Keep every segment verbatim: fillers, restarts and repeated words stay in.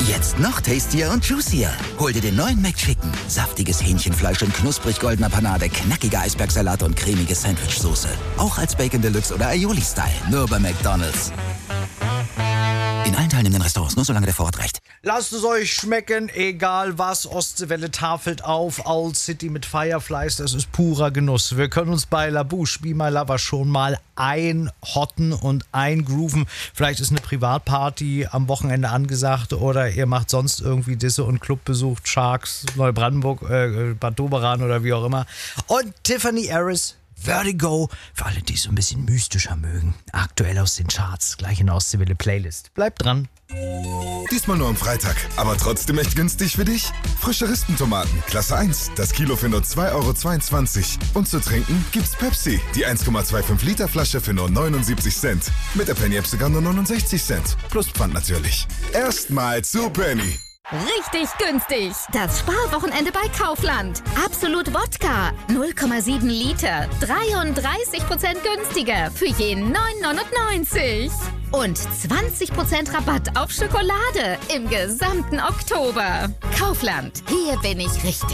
Jetzt noch tastier und juicier. Hol dir den neuen McChicken. Saftiges Hähnchenfleisch in knusprig goldener Panade, knackiger Eisbergsalat und cremige Sandwichsoße. Auch als Bacon Deluxe oder Aioli-Style. Nur bei McDonald's. In allen teilnehmenden Restaurants, nur solange der Vorrat reicht. Lasst es euch schmecken, egal was. Ostseewelle tafelt auf, Owl City mit Fireflies, das ist purer Genuss. Wir können uns bei La Bouche Be My Lover schon mal einhotten und eingrooven. Vielleicht ist eine Privatparty am Wochenende angesagt oder ihr macht sonst irgendwie Disse und Club besucht, Sharks, Neubrandenburg, äh, Bad Doberan oder wie auch immer. Und Tiffany Harris, Vertigo, für alle, die es so ein bisschen mystischer mögen. Aktuell aus den Charts, gleich in der Ostseewelle Playlist. Bleibt dran. Diesmal nur am Freitag, aber trotzdem echt günstig für dich. Frische Rispentomaten, Klasse eins, das Kilo für nur zwei Euro zweiundzwanzig. Und zu trinken gibt's Pepsi, die eins Komma fünfundzwanzig Liter Flasche für nur neunundsiebzig Cent. Mit der Penny App sogar nur neunundsechzig Cent. Plus Pfand natürlich. Erstmal zu Penny. Richtig günstig. Das Sparwochenende bei Kaufland. Absolut Wodka. null Komma sieben Liter. dreiunddreißig Prozent günstiger. Für je neun neunundneunzig. Und zwanzig Prozent Rabatt auf Schokolade im gesamten Oktober. Kaufland. Hier bin ich richtig.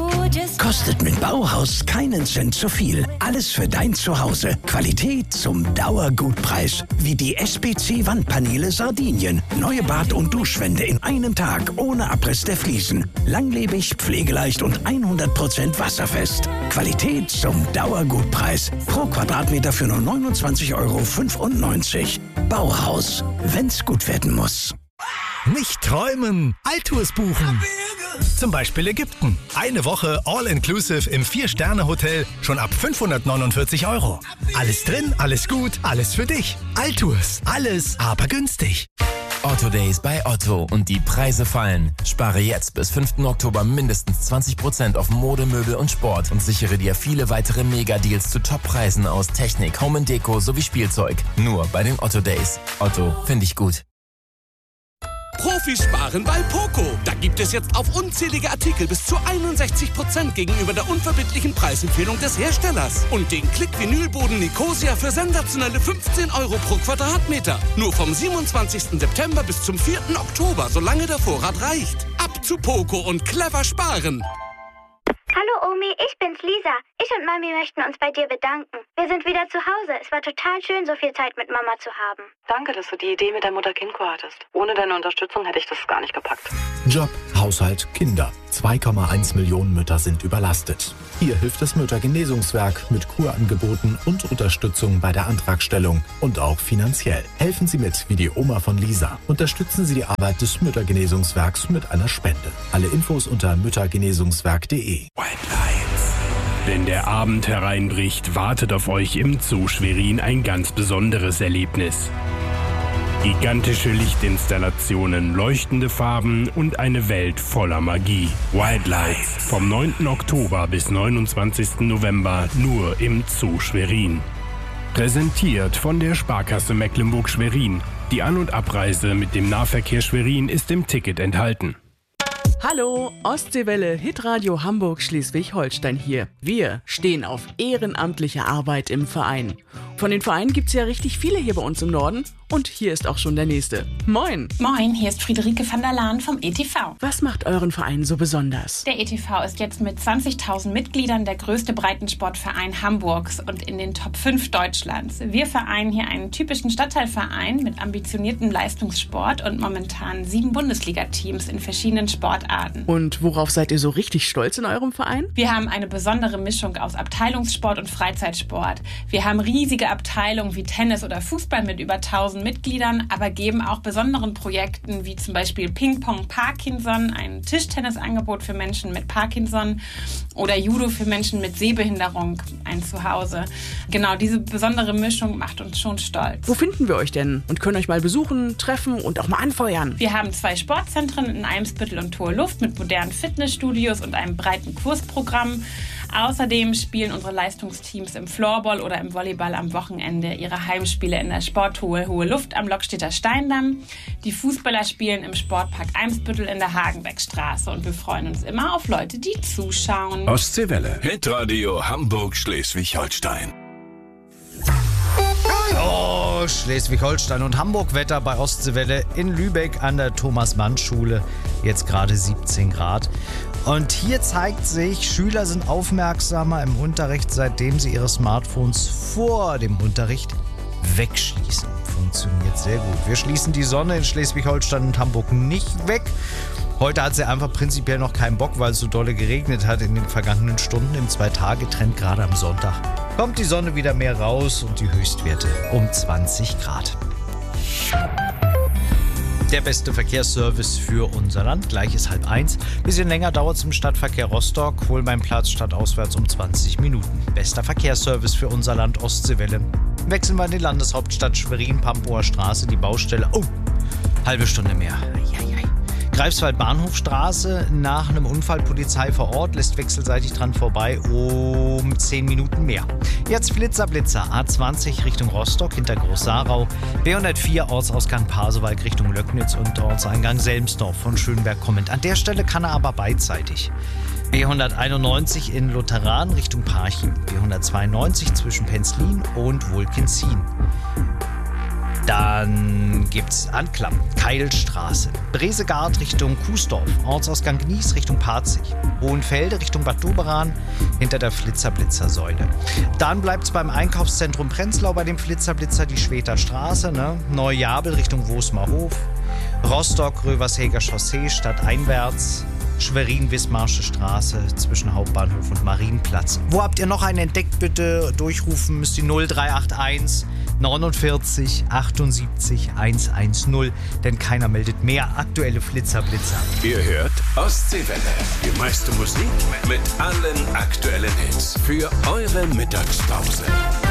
Kostet mit Bauhaus keinen Cent zu viel. Alles für dein Zuhause. Qualität zum Dauergutpreis. Wie die S B C-Wandpaneele Sardinien. Neue Bad- und Duschwände in einem Tag ohne Abriss der Fliesen. Langlebig, pflegeleicht und hundert Prozent wasserfest. Qualität zum Dauergutpreis. Pro Quadratmeter für nur neunundzwanzig Euro fünfundneunzig. Bauhaus. Wenn's gut werden muss. Nicht träumen, Altours buchen. Zum Beispiel Ägypten. Eine Woche All-Inclusive im vier-Sterne-Hotel schon ab fünfhundertneunundvierzig Euro. Alles drin, alles gut, alles für dich. Altours. Alles, aber günstig. Otto Days bei Otto und die Preise fallen. Spare jetzt bis fünften Oktober mindestens zwanzig Prozent auf Mode, Möbel und Sport und sichere dir viele weitere Mega-Deals zu Top-Preisen aus Technik, Home und Deko sowie Spielzeug. Nur bei den Otto Days. Otto, finde ich gut. Profis sparen bei Poco. Da gibt es jetzt auf unzählige Artikel bis zu einundsechzig Prozent gegenüber der unverbindlichen Preisempfehlung des Herstellers. Und den Klick-Vinylboden Nicosia für sensationelle fünfzehn Euro pro Quadratmeter. Nur vom siebenundzwanzigsten September bis zum vierten Oktober, solange der Vorrat reicht. Ab zu Poco und clever sparen. Hallo Omi, ich bin's Lisa. Ich und Mami möchten uns bei dir bedanken. Wir sind wieder zu Hause. Es war total schön, so viel Zeit mit Mama zu haben. Danke, dass du die Idee mit der Mutter-Kind-Kur hattest. Ohne deine Unterstützung hätte ich das gar nicht gepackt. Job, Haushalt, Kinder. zwei Komma eins Millionen Mütter sind überlastet. Hier hilft das Müttergenesungswerk mit Kurangeboten und Unterstützung bei der Antragstellung und auch finanziell. Helfen Sie mit, wie die Oma von Lisa. Unterstützen Sie die Arbeit des Müttergenesungswerks mit einer Spende. Alle Infos unter müttergenesungswerk punkt de. Wenn der Abend hereinbricht, wartet auf euch im Zoo Schwerin ein ganz besonderes Erlebnis. Gigantische Lichtinstallationen, leuchtende Farben und eine Welt voller Magie. Wildlights vom neunten Oktober bis neunundzwanzigsten November nur im Zoo Schwerin. Präsentiert von der Sparkasse Mecklenburg-Schwerin. Die An- und Abreise mit dem Nahverkehr Schwerin ist im Ticket enthalten. Hallo, Ostseewelle, Hitradio Hamburg Schleswig-Holstein hier. Wir stehen auf ehrenamtliche Arbeit im Verein. Von den Vereinen gibt's ja richtig viele hier bei uns im Norden. Und hier ist auch schon der nächste. Moin. Moin, hier ist Friederike van der Laan vom E T V. Was macht euren Verein so besonders? Der E T V ist jetzt mit zwanzigtausend Mitgliedern der größte Breitensportverein Hamburgs und in den Top fünf Deutschlands. Wir vereinen hier einen typischen Stadtteilverein mit ambitioniertem Leistungssport und momentan sieben Bundesliga-Teams in verschiedenen Sportarten. Und worauf seid ihr so richtig stolz in eurem Verein? Wir haben eine besondere Mischung aus Abteilungssport und Freizeitsport. Wir haben riesige Abteilungen wie Tennis oder Fußball mit über tausend Mitgliedern, aber geben auch besonderen Projekten wie zum Beispiel Ping-Pong Parkinson, ein Tischtennisangebot für Menschen mit Parkinson oder Judo für Menschen mit Sehbehinderung, ein Zuhause. Genau, diese besondere Mischung macht uns schon stolz. Wo finden wir euch denn und können euch mal besuchen, treffen und auch mal anfeuern? Wir haben zwei Sportzentren in Eimsbüttel und Hohe Luft mit modernen Fitnessstudios und einem breiten Kursprogramm. Außerdem spielen unsere Leistungsteams im Floorball oder im Volleyball am Wochenende ihre Heimspiele in der Sporthalle Hohe Luft am Lockstedter Steindamm. Die Fußballer spielen im Sportpark Eimsbüttel in der Hagenbeckstraße und wir freuen uns immer auf Leute, die zuschauen. Ostseewelle. Hitradio Hamburg Schleswig-Holstein. Oh, für Schleswig-Holstein und Hamburg. Wetter bei Ostseewelle in Lübeck an der Thomas-Mann-Schule. Jetzt gerade siebzehn Grad. Und hier zeigt sich, Schüler sind aufmerksamer im Unterricht, seitdem sie ihre Smartphones vor dem Unterricht wegschließen. Funktioniert sehr gut. Wir schließen die Sonne in Schleswig-Holstein und Hamburg nicht weg. Heute hat sie einfach prinzipiell noch keinen Bock, weil es so dolle geregnet hat in den vergangenen Stunden. Im Zwei-Tage-Trend gerade am Sonntag kommt die Sonne wieder mehr raus und die Höchstwerte um zwanzig Grad. Der beste Verkehrsservice für unser Land. Gleich ist halb eins. Bisschen länger dauert es im Stadtverkehr Rostock. Hol meinen Platz stadtauswärts um zwanzig Minuten. Bester Verkehrsservice für unser Land Ostseewelle. Wechseln wir in die Landeshauptstadt Schwerin, Pampower Straße, die Baustelle. Oh, halbe Stunde mehr. Eieiei. Greifswald Bahnhofstraße, nach einem Unfall Polizei vor Ort, lässt wechselseitig dran vorbei um zehn Minuten mehr. Jetzt Flitzer Blitzer, A zwanzig Richtung Rostock hinter Groß-Sarau, B hundertvier Ortsausgang Pasewalk Richtung Löcknitz und Ortseingang Selmsdorf von Schönberg kommend. An der Stelle kann er aber beidseitig. B hunderteinundneunzig in Lutheran Richtung Parchim, B hundertzweiundneunzig zwischen Penzlin und Wolkenzin. Dann gibt's Anklam, Keilstraße, Bresegard Richtung Kuesdorf, Ortsausgang Gnies Richtung Parzig, Hohenfelde Richtung Bad Doberan hinter der Flitzer-Blitzer-Säule. Dann bleibt's beim Einkaufszentrum Prenzlau bei dem Flitzer-Blitzer die Schweter Straße, ne? Neujabel Richtung Wosmerhof, Rostock, Röversheger Chaussee stadteinwärts, Schwerin-Wismarsche Straße zwischen Hauptbahnhof und Marienplatz. Wo habt ihr noch einen entdeckt? Bitte durchrufen müsst die null drei acht eins neunundvierzig achtundsiebzig hundertzehn, denn keiner meldet mehr aktuelle Flitzer-Blitzer. Ihr hört Ostseewelle, die meiste Musik mit allen aktuellen Hits für eure Mittagspause.